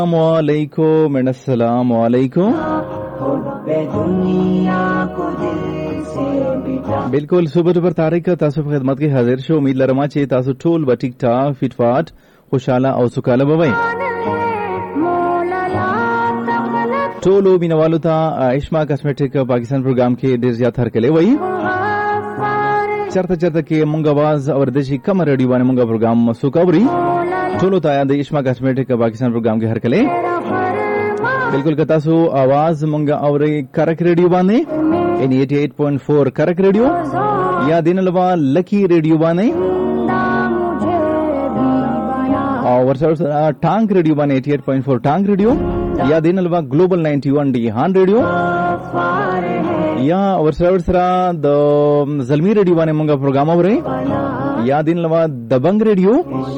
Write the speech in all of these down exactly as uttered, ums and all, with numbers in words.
अस्सलामुअलैकुम अस्सलामुअलैकुम। बिल्कुल सुबह पर तारीख का तासु खिदमत के हाजिर शो उम्मीद लरमा चे तासु टोल व ठीक ठाक फिटफाट खुशाला और सुकाला बबाई टोलो बिनवालु था इश्मा कॉस्मेटिक पाकिस्तान प्रोग्राम के देर ज्यादा हर कले वही चरता चरता के मुंगा आवाज और देशी कम रेडियो वाले मुंगा प्रोग्राम सुकावरी टोलो ताया दे इश्मा कॉस्मेटिक पाकिस्तान प्रोग्राम के हर कले बिल्कुल कतासु आवाज मुंगा और करक रेडियो बाने इन अठासी पॉइंट चार करक रेडियो या दिन लवा लकी रेडियो बाने और टांग रेडियो बाने अठासी पॉइंट चार टांग रेडियो या दिन लवा ग्लोबल इक्यानवे डी हान रेडियो या और सर्वसरा द जलमी रेडियो बाने मुंगा प्रोग्राम और या दिन लवा दबंग रेडियो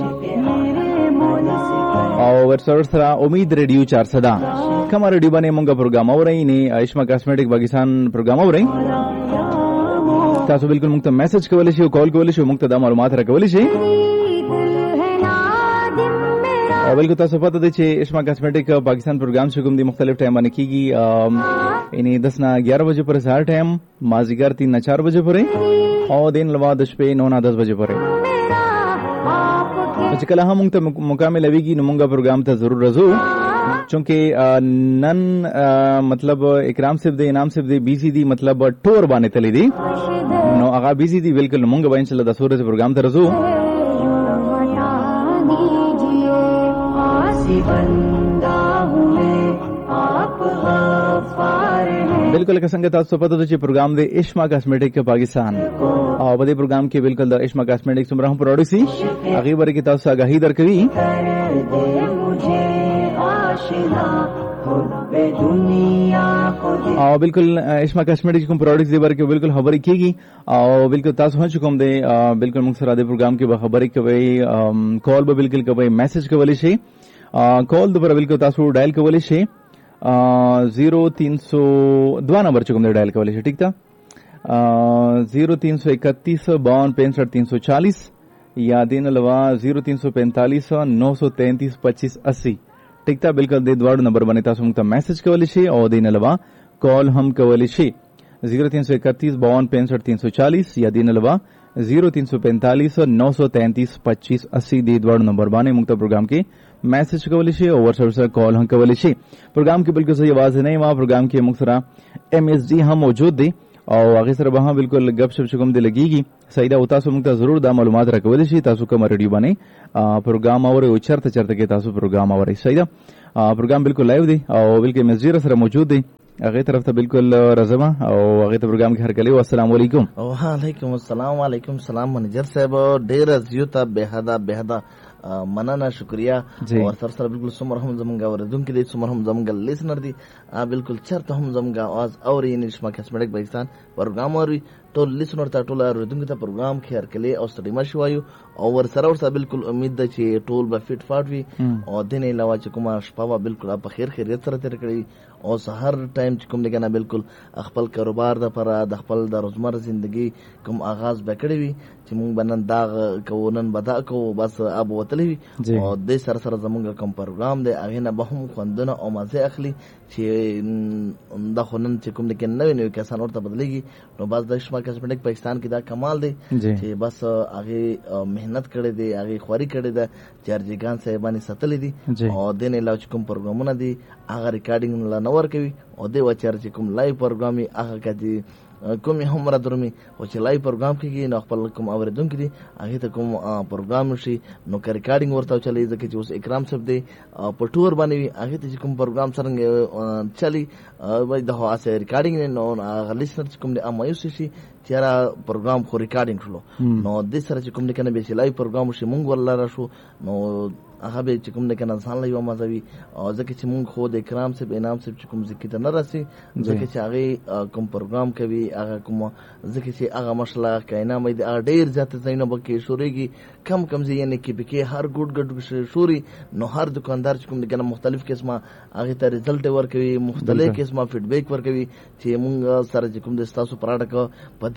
और सर्वसरा उम्मीद रेडियो चार सदा कमा रेडियो बाने मुंगा प्रोग्राम और ने इश्मा कॉस्मेटिक पाकिस्तान प्रोग्राम और तासु बिल्कुल मुक्त मैसेज कवले शो कॉल कवले शो मुक्त दा मालूमात रखवले शे और बिल्कुल तासु पता दे छे इश्मा कॉस्मेटिक पाकिस्तान प्रोग्राम शुगम दी मुख्तलिफ टाइम बाने कीगी इन्हें दस ना ग्यारह बजे पर सार टाइम माजिगर तीन ना चार बजे पर और दिन लवा दस पे नौ ना दस बजे पर कला हम मुक्त मुकाम लवीगी नुमुंगा प्रोग्राम था जरूर रजू चूंकि नन आ, मतलब इकराम सिर्फ दे इनाम सिर्फ दे बीसी दी मतलब टोर बाने तली दी नो आगा बीसी दी बिल्कुल मुंगा बाइन चला दसूरे से प्रोग्राम था रजू बिल्कुल का संगत आज पता तो प्रोग्राम दे इश्मा कॉस्मेटिक पाकिस्तान और बदे प्रोग्राम के बिल्कुल द इश्मा कॉस्मेटिक सुमरह प्रोडक्ट सी आगे बारे की तास आगाही दरकवी और बिल्कुल इश्मा कॉस्मेटिक को प्रोडक्ट्स दे बारे के बिल्कुल खबर कीगी और बिल्कुल तास हो चुकम दे बिल्कुल मुक्सरा दे प्रोग्राम के खबर के भाई कॉल बे बिल्कुल के भाई मैसेज के वाले से कॉल दोबारा बिल्कुल तासु डायल के वाले से जीरो तीन सौ दवा नंबर चुकम दे डायल के वाले से ठीक था जीरो तीन सौ इकतीस बावन पैंसठ तीन सौ चालीस या दिन लवा जीरो तीन सौ पैंतालीस नौ सौ तैंतीस पच्चीस अस्सी ठीक था बिल्कुल दे द्वाड़ नंबर बने तासु मुक्ता मैसेज के वाले से और दिन लवा कॉल हम के वाले से जीरो तीन सौ इकतीस बावन पैंसठ तीन सौ चालीस या दिन लवा जीरो तीन सौ पैंतालीस नौ सौ तैंतीस पच्चीस अस्सी दे द्वाड़ नंबर बने मुक्ता प्रोग्राम के मैसेज कवली से ओवर सर्विस कॉल हम कवली से प्रोग्राम की बिल्कुल सही आवाज नहीं वहाँ प्रोग्राम के मुख्तरा एम एस डी हम मौजूद दे और आगे सर वहाँ बिल्कुल गप शप शुकम दे लगेगी सईदा उता सो मुक्ता जरूर दा मालूमात रखवली से तासु कम रेडियो बने प्रोग्राम और उचरत चरत के तासु प्रोग्राम और सईदा प्रोग्राम बिल्कुल लाइव दे और बिल्कुल एम एस डी सर मौजूद दे आगे तरफ तो बिल्कुल रजमा और आगे तो प्रोग्राम के हर कले अस्सलाम वालेकुम वालेकुम अस्सलाम वालेकुम सलाम मैनेजर साहब डेर जियोता बेहदा बेहदा मनाना शुक्रिया और सर सर बिल्कुल सुमर हम जमगा और दुम के सुमर हम जमगा लिसनर दी बिल्कुल चरत हम जमगा आज और इन इश्मा कॉस्मेटिक पाकिस्तान प्रोग्राम और तो लिसनर ता टोला और दुम के प्रोग्राम के हर कले और स्टडीमा शिवायु और सरवर सा बिल्कुल उम्मीद द छे टोल बा फिट फाट भी और दिन इलावा च कुमार शपावा बिल्कुल आप खैर खैरियत सर तेरे कड़ी और हर टाइम च कुम लेना बिल्कुल अखपल कारोबार द पर द खपल द रोजमर्रा जिंदगी कुम आगाज बकड़ी भी च मुंग बनन दाग को नन बदा को बस अब वतली और दे सर सर जमुंगा कम प्रोग्राम दे आगे ना बहुम खंदना और मजे अखली छे द खनन च कुम लेकिन नवे नवे कैसा और बदलेगी नो बस द इश्मा कॉस्मेटिक पाकिस्तान की दा कमाल दे छे बस आगे मेहनत करे दे आगे ख्वारी करे दे चार जिगान साहिबानी सतली दी और देने लाउ चुकुम प्रोग्राम ना दी आगा रिकॉर्डिंग ला नवर के भी और दे वचार चुकुम लाइव प्रोग्राम ही आगा का दी कुम हमरा दुरमी ओ लाइव प्रोग्राम की न खपल कुम और दुम की आगे तक कुम प्रोग्राम शी नो का रिकॉर्डिंग वरता चले जके जो इकराम सब दे पटूर बनी आगे तक कुम प्रोग्राम सरंग चली भाई दहो से रिकॉर्डिंग ने नो लिसनर कुम दे मायूसी चारा प्रोग्राम को रिकॉर्डिंग लो नो दिस सर कुम ने कने बेसी लाइव प्रोग्राम शी मुंग वल्ला रशो नो आहाबे चिकुम ने कना सान लाइव मजावी और जके चिमुंग खो दे इकराम से इनाम से चिकुम जिकी त न रसी जके चागे कुम प्रोग्राम के भी आगा कुम जके से आगा मसला कहना मई आ डेर जाते जइनो बके शोरेगी कम कम जे यानी कि बिके हर गुड गुड शोरी नो हर दुकानदार चिकुम ने कना मुख्तलिफ किस्म आगे त रिजल्ट वर के मुख्तलिफ किस्म फीडबैक वर के भी चे मुंग सर चिकुम दस्ता सु प्रोडक्ट په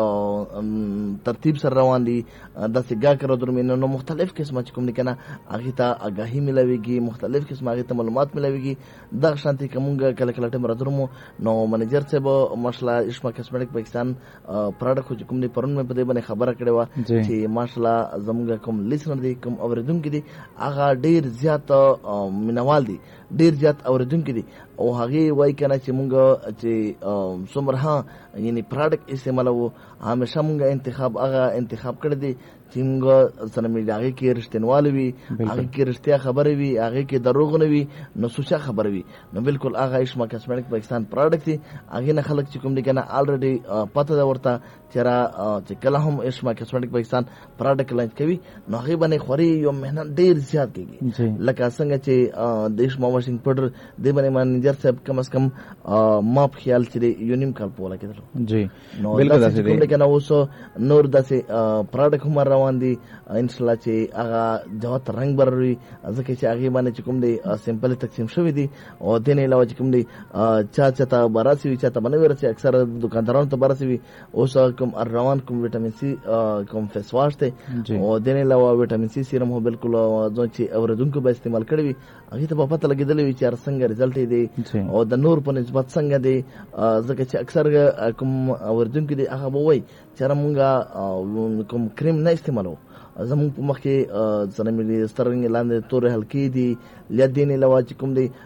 دې ترتیب سره روان دي داسې ګا کړو درمینه نو مختلف قسمه چې کوم دي کنه هغه ته آگاهی ملويږي مختلف قسمه هغه ته معلومات ملويږي دا شانتي کومه کله کله ټیم راځرمو نو منیجر صاحب ماشاءالله اشما کاسمیټک پاکستان پروډکټ کوم دي پرون مې په دې باندې خبره کړې و چې ماشاءالله زموږ کوم لیسنر دي کوم اوریدونکو دي هغه ډیر زیات مینوال دي ډیر زیات اوریدونکو دي او هغه وای کنه چې مونږ چې څومره ها یعنی پروډکټ استعمالو همیشه مونږ انتخاب هغه انتخاب کړی دي چې مونږ سره مې هغه کې رښتینواله وي هغه کې رښتیا خبره وي هغه کې دروغ نه وي نو سوچا خبره وي نو بالکل هغه اشما کاسمیټک پاکستان پروډکټ دي هغه نه خلک چې کوم دي کنه الریډي پته دا ورته چیرې چې کله هم اشما کاسمیټک پاکستان پروډکټ لانچ کوي نو هغه باندې خوري یو مهنت ډیر زیات کیږي لکه څنګه چې د اشما واشنګ پاوډر د باندې منیجر صاحب کم از کم ما په خیال چې یو نیم کال پوره کېدل جی نو بالکل دا کوم کنه اوس نور داسې پروډکټ هم روان دي ان شاء الله چې هغه جوات رنگ بروي ځکه چې هغه باندې کوم دي سیمپل تقسیم شوی دي او د نه علاوه کوم دي چا چا براسي وي چا ته باندې ورسي اکثر دکاندارانو ته براسي وي اوس کوم روان کوم وټامین سي کوم فیس واش ته او د نه علاوه وټامین سي سیرم هو بالکل ځو چې اوردونکو به استعمال کړی وي هغه ته په پته لګیدلې وي چې څنګه رزلټ دی او د نور په نسبت څنګه دی ځکه چې اکثر کوم اوردونکو دی هغه وای چې موږ کوم کریم نه استعمالو زمون په مخ کې سره ملي سترنګ لاندې تور هلکی دي لیدین علاوه چې کوم دي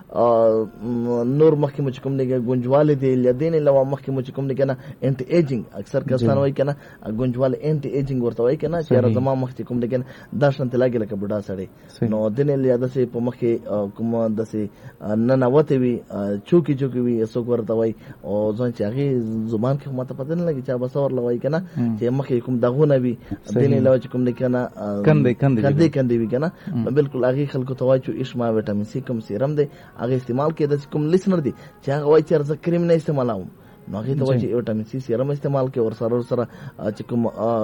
نور مخ کې مچ کوم دي ګونجواله دي لیدین علاوه مخ کې مچ کوم دي کنه انټي ایجینګ اکثر کسان وای کنه ګونجواله انټي ایجینګ ورته وای کنه چې زما مخ کې کوم دي کنه دا شنت لاګي لکه بډا سړی نو دنه لیاده سي په مخ کې کوم دسه نه نه وته وي چوکي چوکي وي اسو ورته وای او ځان چې هغه زبان کې ماته پته نه لګي چې بسور لوي کنه چې مخ کې کوم دغونه وي دنه علاوه کوم دي کنه کنده کنده کنده کنده وی کنه بالکل هغه خلکو ته وایي چې اشما وټامین سي کوم سیرم دی هغه استعمال کې د کوم لیسنر دی چې هغه وایي چې ارزه کریم نه استعمالوم نو هغه ته وایي چې وټامین سي سیرم استعمال کې ور سره سره چې کوم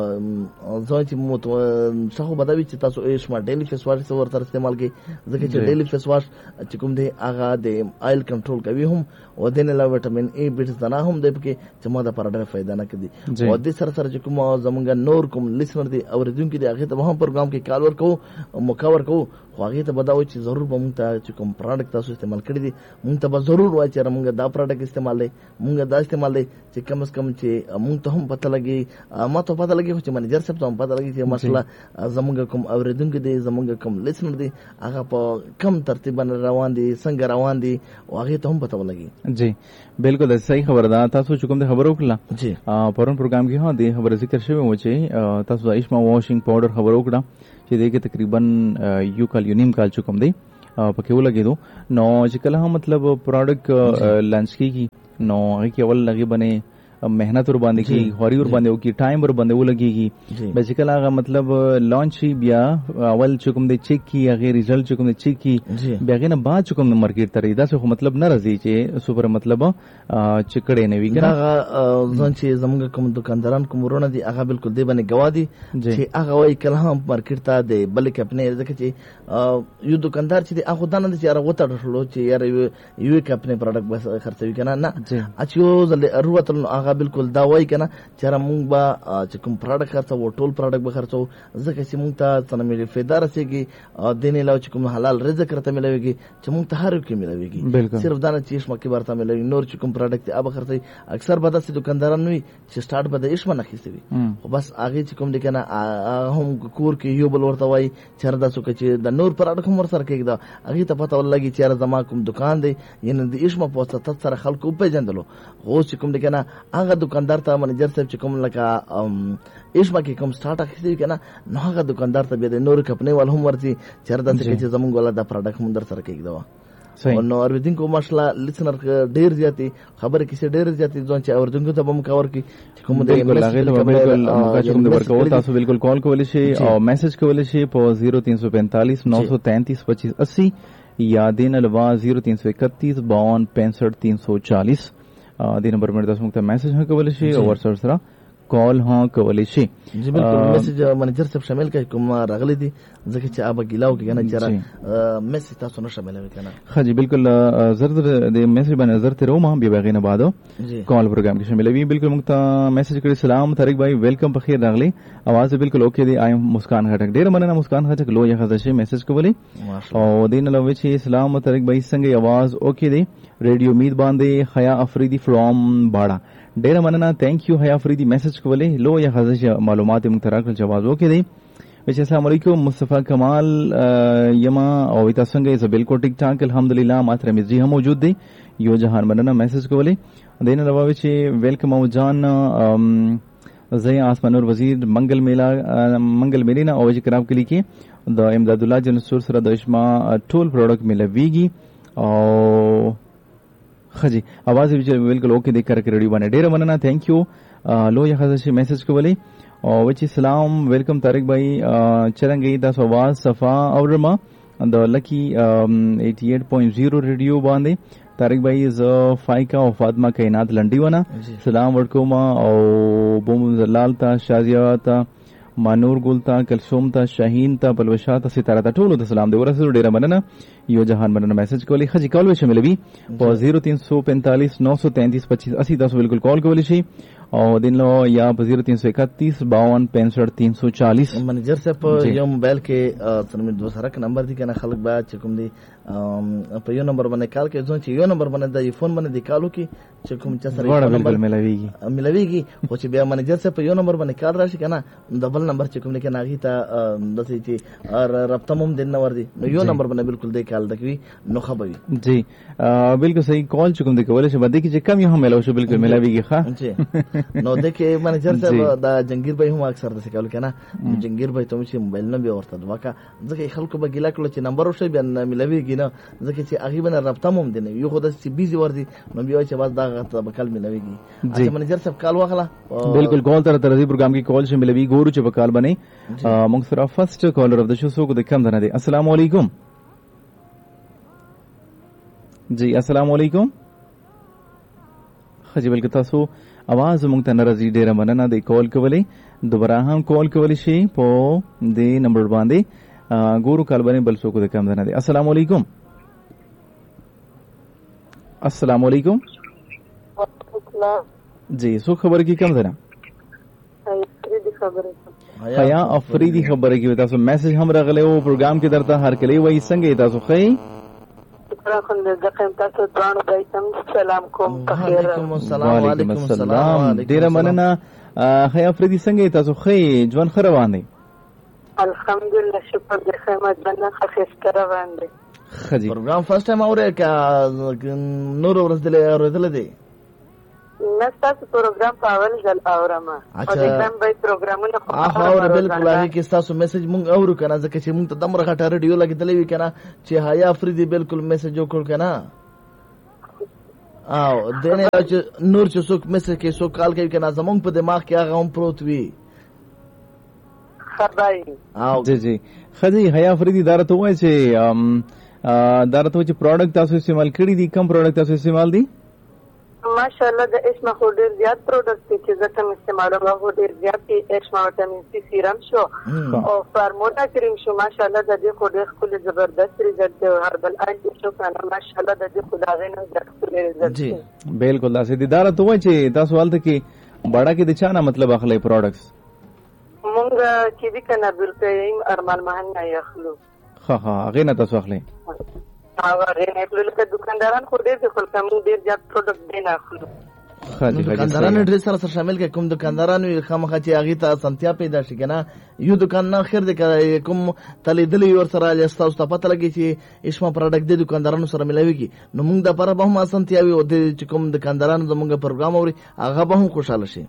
ځای چې مو ته څو بدوي چې تاسو اشما ډیلی فیس واش ور سره استعمال کې ځکه چې ډیلی فیس واش چې کوم دی هغه د آیل کنټرول کوي هم او د نه لا وټامین ای بیټس دنا هم دی کې چې ماده پر ډېر فائدہ نه کوي او د سره سره چې کوم زمونږ نور کوم لیسنر دی او ردونکو دی هغه ته هم پروګرام کې کال ورکو مکور کو خو هغه ته بداوي چې ضرور به مونږ ته چې کوم پروډکټ تاسو استعمال کړی دي مونږ ته به ضرور وایي چې مونږ دا پروډکټ استعمال دی مونږ دا استعمال دی چې کم از کم چې مونږ ته هم پته لګي ما ته پته لګي چې منیجر صاحب ته هم پته لګي چې ماشاءالله زمونږ کوم اوریدونکو دي زمونږ کوم لیسنر دي هغه په کم ترتیب باندې روان دي څنګه روان دي او هغه ته هم پته ولګي جی بالکل صحیح خبر ده تاسو چې کوم د خبرو کړل جی پرون پروګرام کې ها د خبره ذکر شوی و چې تاسو اشما واشنګ پاوډر خبرو کړل چې دغه تقریبا یو کال یو نیم کال چکم دی پکې ولګېدو نو چې کله هم مطلب پروډکټ لانچ کیږي نو هغه کې اول لګي بنه مهنت ور باندې کی خوري ور باندې کی ټایم ور باندې ولګيږي بیسیکل هغه مطلب لانچ بیا اول چکم دی چیک کی هغه ریزلټ چکم دی چیک کی بیا غنه بعد چکم مارکیټ ته دا څه مطلب نه راځي چې سوپر مطلب چکړې نه وی کنه هغه ځان چې زموږ کوم دکانداران کوم ورونه دي هغه بالکل دی باندې گوادي چې هغه وای کله هم مارکیټ ته دی بلکې خپل ځکه چې یو دکاندار چې هغه دانه چې هغه وته ټلو چې یار یو خپل پروډکټ بس خرڅوي کنه نه اچو زل اروتل هغه بالکل دا وای کنه چې موږ به چې کوم پروډکټ خرڅو ټول پروډکټ به خرڅو ځکه چې موږ ته څنګه ملي فایده رسیږي دینه لا چې کوم حلال رزق راته ملويږي چې موږ ته هر کې ملويږي صرف دا نه چې اشما کې ورته ملوي نور چې کوم پروډکټ اب خرڅي اکثر به داسې دکانداران وي چې سٹارټ به د اشما نه خېستوي خو بس هغه چې کوم دي کنه هم کور کې یو بل ورته وای چې دا څوک چې د نور پروډکټ هم ور سره کېږي هغه ته پته ولګي چې زما کوم دکان دی یعنی د اشما په واسطه سره خلکو په جندلو خو چې کوم دي کنه هغه دکاندار ته منیجر صاحب چې کوم لکه اشما کې کوم سٹارټ اخیستي کنه نو هغه دکاندار ته به د نور کپنې ول هم ورتي چردا څه چې زمونږ ولا د پروډکټ هم در سره کېږي نو اوریدونکو کو ماشاءالله لیسنر ډیر زیاتی خبره کیسه ډیر زیاتی ځون چې اوریدونکو ته هم کور کی کوم د بالکل کوم د ورکو تاسو بالکل کال کولای شي او میسج کولای شي په صفر تین سو پینتالیس نو سو تینتیس پچیس اسی یا دین الوا صفر تین سو اکتیس باون پینسٹھ تین سو چالیس د نمبر باندې تاسو موږ ته میسج هم کولای شي او ورسره سره کال ها کولی شي. جی بالکل میسج منیجر صاحب شامل کړي کوم راغلي دي ځکه چې ابا ګیلاو کې کنه چې میسج تاسو نه شاملوي کنه. ها جی بالکل زر د میسج باندې نظر تیرو ما بیا بغینه بعدو کال پروګرام کې شاملوي. بالکل موږ ته میسج کړي سلام طارق بھائی ویلکم په خیر راغلی اواز بالکل اوکې دی. آیم مسکان غټک ډیر مننه مسکان غټک لو یې خزه شي میسج کولی او دین لو چې سلام طارق بھائی څنګه आवाज اوکې دی ریډیو امید باندې حیا افریدی فرام باڑا ډیر مننه تھینک یو حیا افریدی میسج کولی لو یې خزه معلومات موږ ته راکړل جواز اوکې دی. وچ السلام علیکم مصطفی کمال یما او تاسو څنګه یې بالکل ټیک ټاک الحمدلله ماتره مزي هم موجود دی یو جهان مننه میسج کولی دین لو چې ویلکم او جان زي آسمانور وزیر منگل میلا منگل میلینا او چې کرام کلی کې د امداد الله جنسور سره د اشما ټول پروډکټ ملويږي او خجی आवाज بالکل اوکې د کار کړی باندې ډیر مننه تھینک یو لو یې خاصه میسج کولی او وچی سلام ویلکم طارق بھائی چرنګي تاسو आवाज صفا اورما د لکی اٹھاسی پوائنٹ صفر ریډیو باندې طارق بھائی ز فائکا او فاطمه کائنات لنډی ونه سلام ورکوما او بوم زلال تا شازیا تا مانور ګل تا کلثوم تا شاهین تا بلوشا تا ستاره تا ټولو ته سلام دی ورسره ډیره مننه یو جهان مننه میسج کولی خجی کال به شاملوي په صفر تین سو پینتالیس نو سو تینتیس پچیس اسی تاسو بالکل کال کولی شي او دین لو یا په صفر تین سو اکتیس باون پینسٹھ تین سو چالیس. منیجر صاحب یو موبایل کې سره مې دوه سره نمبر دي کنه خلک با چې کوم دي په یو نمبر باندې کال کې ځون چې یو نمبر باندې د فون باندې د کالو کې چې کوم چا سره یو نمبر ملويږي ملويږي خو چې بیا منیجر صاحب په یو نمبر باندې کال راشي کنه ډبل نمبر چې کوم نه کنه هغه ته د چې ار رابطموم دین نور دي نو یو نمبر باندې بالکل د کال دکوي نو خبري جی بالکل صحیح کال چې کوم د کولای شي باندې کې کم یو هم ملو شو بالکل ملويږي ښه جی نو دغه منیجر صاحب دا جنگیر بھائی هم اکثر د سکول کنه جنگیر بھائی ته چې موبایل نه به ورته دواکا ځکه خلکو به ګیلا کړو چې نمبر وشي بیا ملويږي نه ځکه چې هغه باندې رابطموم دي یو خو د سی بیزي ور دي نو بیا چې باز دا غته بکل ملويږي اته منیجر صاحب کال واخلا بالکل کال تر تر دې پروګرام کې کال شي ملوي ګورو چې بکال باندې موږ سره فرست کالر اف د شو سو کو د کم دنه دي. السلام علیکم جی السلام علیکم خجی بلکې تاسو आवाज موږ ته ناراضي ډیره مننه د کال کولې دوباره هم کال کولی شي په دې نمبر باندې ګورو کال باندې بل څوک د کم نه دي. السلام علیکم السلام علیکم جی سو خبر کی کم ده حیا افریدی خبره کی تاسو میسج هم راغلی او پروګرام کې درته هر کلی وای څنګه تاسو خی سلام کوم وعلیکم السلام وعلیکم السلام ډیر مننه حیا افریدی څنګه تاسو خی ژوند خره باندې الحمدلله شکر دې خدمت باندې خفيسته روان دي خجی پروګرام فرست ټایم اوره کا نور ورځ اوریدل دي نه تاسو پروګرام په اول ځل اورم او دغه به پروګرامونه خو اور بالکل هغه کې تاسو میسج مونږ اورو کنه ځکه چې مونږ ته دمر غټه ریډیو لګیدلې وی کنه چې حیا افریدی بالکل میسج وکړ کنه او دنه چې نور چې څوک میسج کې څوک کال کوي کنه زمونږ په دماغ کې هغه هم پروت وی خدای او جی جی خدای حیا افریدی دارته وای چې دارته چې پروډکټ تاسو استعمال کړی دي کم پروډکټ تاسو استعمال دي ماشاءالله د اسما خو ډیر زیات پروډکټ چې زه کوم استعمالوم هغه ډیر زیات اسما وټامین سی سیرم شو او فارمولا کریم شو ماشاءالله د دې خو ډیر خپل زبردست ریزلټ دی هربل انټي شو کنه ماشاءالله د دې خدای نه زړه خپل ریزلټ جی بالکل دا سې دارت وای چې تاسو حالت کې بڑا کې د چا نه مطلب اخلي پروډکټس مونږ چې دې کنه بالکل ارمان مهن نه یخلو ها ها هغه نه تاسو اخلي هغه نه خپل له دکانداران خو ډیر خپل کوم ډیر زیات پروډکټ دی نه اخلو خاطی دکاندارانو ډیر سره سره شامل کې کوم دکاندارانو خامخا چې هغه ته سنتیا پیدا شي کنه یو دکان نه خیر دې کوم تلیدلې ور سره لستاو ته پته لګي چې اسما پروډکټ د دکاندارانو سره ملويږي نو موږ د پر به هم سنتیا وي او د کوم دکاندارانو زموږ پروګرام اوري هغه به هم خوشاله شي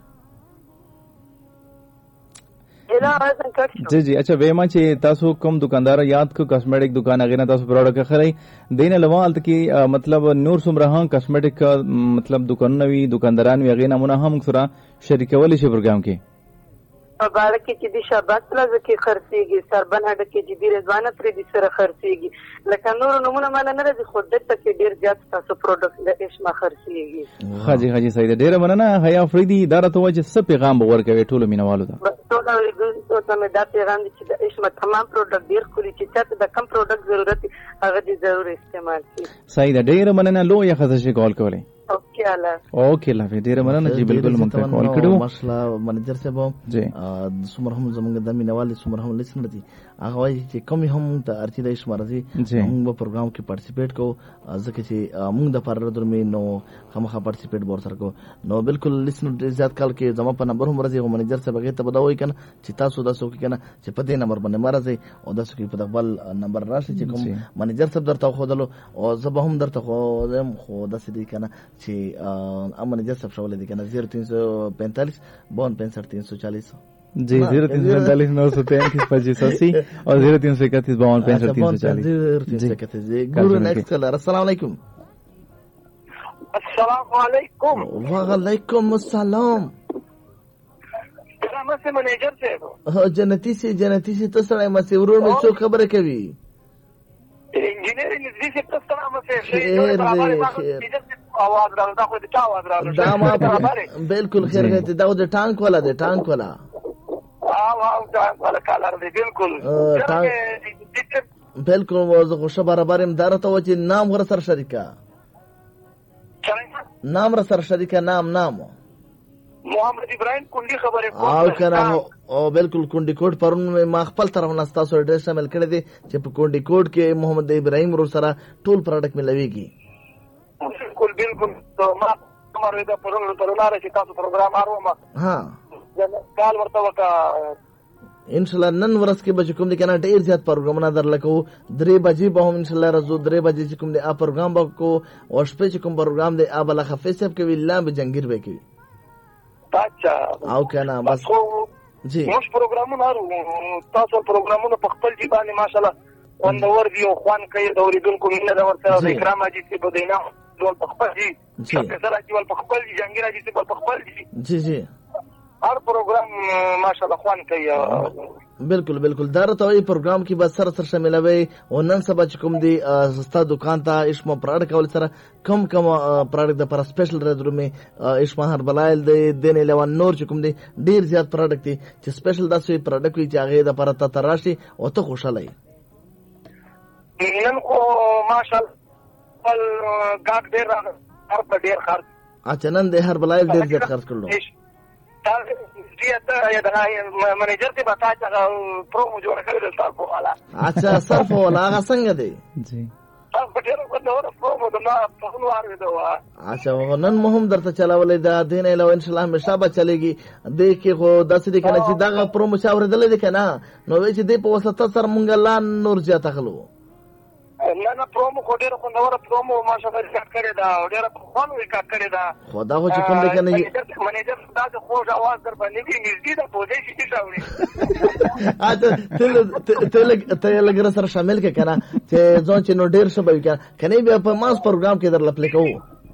جی جی اچھا ویما چې تاسو کوم دکاندار یاد کو کاسمیټک دکان هغه نه تاسو پروډکټ اخلي دین لوال ته کی مطلب نور سمره هم کاسمیټک مطلب دکان نوی دکانداران وی هغه نمونه هم سره شریکول شي پروګرام کې په باړه کې چې د شاباس پلازا کې خرڅېږي، سربن هډه کې چې د رضوانه پردي سره خرڅېږي، لکه نورو نومونه ماله نه راځي، خو دلته کې ډېر زیات ستاسو پروډکټ د اشما خرڅېږي. ښه جي ښه جي صحیح ده، ډېره مننه حیا افریدي. دا راته ووایه چې څه پیغام به ورکوې ټولو مینوالو ته؟ ټولو اورېدونکو ته مې دا پیغام دی چې د اشما تمام پروډکټ ډېر ښکلي، چې چاته د کم پروډکټ ضرورت وي هغه دې ضرور استعمال کړي. صحیح ده، ډېره مننه. لویه ښځه شي کال کولی. اوکې الله اوکې الله حافظ. ډېره مننه چې بالکل موږ ته کال کړو. ماشاءالله منیجر صاحب جی څومره هم زموږ د مینوالې څومره هم لیسنر دي، هغه وایي چې کوم هم ته ارچې د اشما راځي موږ په پروګرام کې پارټیسپیټ کوو، ځکه چې موږ د پاره درمې نو خامخا پارټیسپیټ به ورسره کوو. نو بالکل لیسنر زیات کال کې زما په نمبر هم راځي، منیجر صاحب هغې ته به دا وایي که نه چې تاسو داسې وکړئ که نه چې په دې نمبر باندې مه راځئ او داسې وکړئ په د خپل نمبر راشئ چې کوم منیجر صاحب درته وښودلو او زه به هم درته ښودم، خو داسې دی که نه چې منیجر صاحب ښولی دی که نه زیرو تین سو پینتالیس باون پینسٹھ تین سو چالیس जी जीरो तीन सौ पैंतालीस नौ सौ तैंतीस पच्चीस अस्सी और जीरो तीन सौ इकतीस बावन पैंसठ तीन सौ चालीस. अस्सलामुअलैकुम. अस्सलामुअलैकुम. वालेकुम अस्सलाम. से मैनेजर से हो जन्नती से जन्नती से तो सड़े मसे उरों में चो खबर कभी इंजीनियरिंग नजदीक से तो सलाम से खैर आवाज डालता कोई क्या आवाज डालता दामा बिल्कुल खैर है दाऊद टांग वाला दे टांग वाला बिल्कुल बिल्कुल वो खुश बराबर इमदार तो वो नाम वर सर शरीका नाम र सर शरीका नाम नाम मोहम्मद इब्राहिम कुंडी खबर है आओ करा ओ बिल्कुल कुंडी कोड पर उनमें माखपल तरफ नास्ता सो एड्रेस शामिल कर दे जब कुंडी कोड के मोहम्मद इब्राहिम रो सरा टोल प्रोडक्ट में लगेगी बिल्कुल बिल्कुल तो मा हमारे इधर पर परोना रे चिता प्रोग्राम आरो मा हां काल वर्तवा का इंशाल्लाह नन वर्ष के बजे कुम दे कना ढेर ज्यादा प्रोग्राम ना दर लको दरे बजे बहु इंशाल्लाह रजो दरे बजे कुम दे आ प्रोग्राम को और स्पेशल कुम प्रोग्राम दे आ बला खफेस के विला में जंगीर बे की अच्छा आओ कहना बस जी مش پروګرامونه تاسو پروګرامونه په خپل ځبانه ماشاءالله وندور دی او خوان کوي د اوریدونکو مینه دا ورته د اکرام اجي څخه بدینا ډول په خپل دي چې سره چې ول په خپل دي جنگیر اجي څخه په خپل دي جی جی هر پروګرام ماشاءالله خوان کوي बिल्कुल बिल्कुल दार तो ये प्रोग्राम की बात सर सर शामिल है और नन सब चुकम दी सस्ता दुकान था इश्मा प्रोडक्ट का सर कम कम प्रोडक्ट पर स्पेशल रेट में इश्मा हर बलाइल दे देने लेवा नोर चुकम दी ढेर ज्यादा प्रोडक्ट थी जो स्पेशल दस हुई प्रोडक्ट हुई चाहे दा पर तराशी और तो खुशहाल है नन को माशाल्लाह गाग देर हर पर देर खर्च अच्छा नन दे हर बलाइल देर ज्यादा खर्च कर लो मैनेजर से बता चला प्रोमो जो रखा है सरफ वाला अच्छा सरफ वाला आगा संग दे जी सरफ बटेरो को दो प्रोमो तो ना पहलवार में दो अच्छा वो नन मोहम दरता चला वाले दा देने लो इंशाल्लाह हमेशा बा चलेगी देख के को दस दिखे ना सीधा का प्रोमो चावर दले दिखे ना नो वेच दे पे वसता सर मंगला नूर जाता खलो ना ना प्रोमो को डेरो को नवर प्रोमो माशाल्लाह रिकॉर्ड करे दा डेरो को फोन रिकॉर्ड करे दा खुदा हो चिकन देखे नहीं मैनेजर दा से खोज आवाज कर बने की निजी दा बोले सी सावरी अच्छा तेल तेल तेल लगर सर शामिल के कना जे जोन चिनो डेर सब क्या कने भी अपन मास प्रोग्राम के इधर लपले को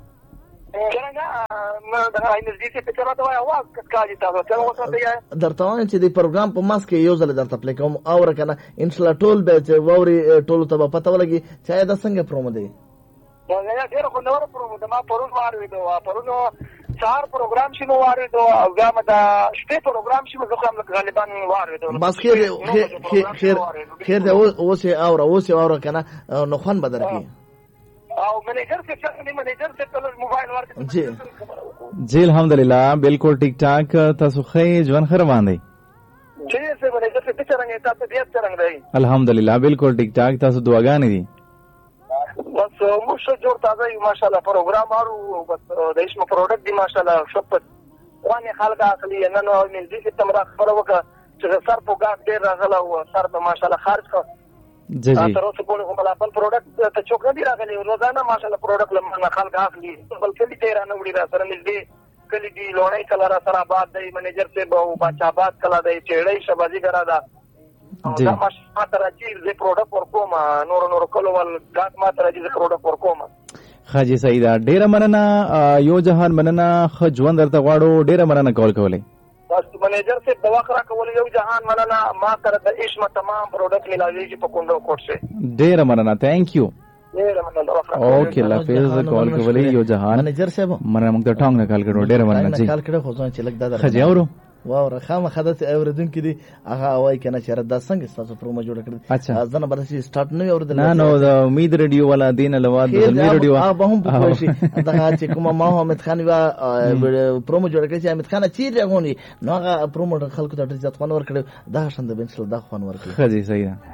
करना मैं दा निजी से चला तो आवाज का जीता तो चलो वो तो है दरतवान چې د پروګرام په ماس کې یو ځل درته پلی کوم او کنه ان شاء الله ټول به ووري ټول ته پته ولګي چې دا څنګه پرومو دی نو یا ډیر خو نور پرومو د ما پرون واره دو پرونو چار پروګرام شنو واره دو او ګام دا شپه پروګرام شنو زه هم غالبا واره دو بس خیر خیر خیر دا اوس او اوس او کنه نو خوان بدر کی او منیجر سے چلنے منیجر سے پہلے موبائل ورک جی جی الحمدللہ بالکل ٹھیک ٹھاک تاسو خی ژوند خیر باندې جی سے منیجر سے څنګه تاسو دې څنګه دی الحمدللہ بالکل ټیک ټاک تاسو دعاګانې دي بس مش جوړ تازه ماشاءالله پروګرام هارو بس دیش مو پروډکټ دی ماشاءالله شپت وانه خلک اخلي نه نو من دې ته تمرا خبره وکړه چې سر په ګاډ ډیر راغله او سر په ماشاءالله خارج کا جی جی تر اوسه پورې کومه خپل پروډکټ ته چوک نه دی راغلی روزانه ماشاءالله پروډکټ لمنه خلک اخلي بلکې دې ډیر نه وړي را سره نږدې کلی دی لونای کلا را سره آباد دی منیجر سے به بچا آباد کلا دی چېړې شبازي ګرا دا جی ما تر چې دې پروډکټ ورکوم نور نور کولول ګات ما تر چې دې پروډکټ ورکوم خاجي سیدا ډیر مننه یو جهان مننه خ ژوند درته غواړو ډیر مننه کول کولې تاسو منیجر سے د وخت راکول یو جهان مننه ما سره د اشما تمام پروډکټ ملاویږي په کندو کوټ سے. ډیر مننه، تھینک یو. اوکې الله حافظ. کال کولی یو جهان منیجر صاحب مننه موږ ته ټانګ نه کال کړو. ډیر مننه جی. کال کړو خو ځان چې لګ دا خجی اورو واو رخامه خدای اوریدونکو دي هغه وای کنه چې ردا څنګه تاسو پرومو جوړ کړی. اچھا ځنه برسي سٹارټ نه اوریدل نه نو د امید رادیو والا دین لوا د زلمی رادیو ا به هم په شي دا چې کوم ما حمید خان وا پرومو جوړ کړی چې حمید خان چې راغونی نو هغه پرومو خلکو ته ډیر ځات ور کړی دا شند بنسل دا خوان ور کړی. خجی صحیح ده.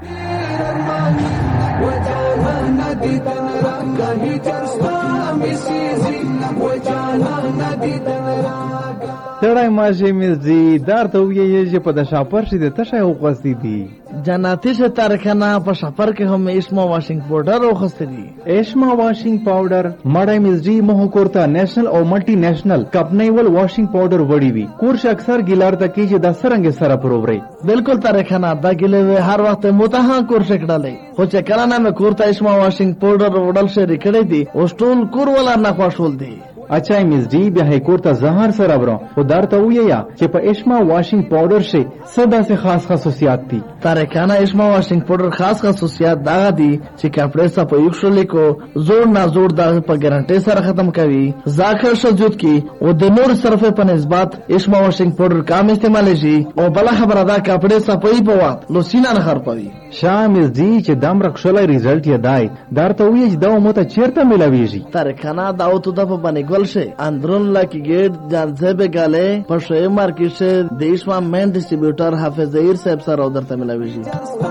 تړای ماشه مزي دار ته ویې چې په د شاپر شي د تشه او قصدي دي جناتی شه تارخانه په شاپر کې هم اشما واشنګ پاوډر او خستري. اشما واشنګ پاوډر مړای مزي مه کوړتا نېشنل او ملټي نېشنل کپنیول واشنګ پاوډر وړي وي کورش اکثر ګیلار ته کې چې د سرنګ سره پرووري بالکل تارخانه دا ګلې هر وخت متها کورش کړلې خو چې کله نه مې کورتا اشما واشنګ پاوډر وړل شه ریکړې دي او ټول کور ولا نه خوشول دي. اچھا مس ڈی بیا هیکور ته زهر سره برو او درته ویا چې په اشما واشنګ پاوډر شي صدا سے خاص خصوصیات دي. تارکانه اشما واشنګ پاوډر خاص خصوصیات دا دي چې کپڑے صاف یوښلې کو زور نه زور دا په ګارانټي سره ختم کوي ځاخر شجود کی او د نور صرفه په نسبت اشما واشنګ پاوډر کم استعمال شي او بل خبره دا کپڑے صفای په وخت لوسینا نه خرپوي. شامل دي چې دم رخصلای ریزلټ یې دای درته وی چې دا مو ته چیرته ملاویږي. تارکانه دا او ته د په باندې से अंदरून ला की गेट जानसे पे गाले पर शे मार्केट से देश में मेन डिस्ट्रीब्यूटर हाफिज जहीर साहब सर उधर तमिल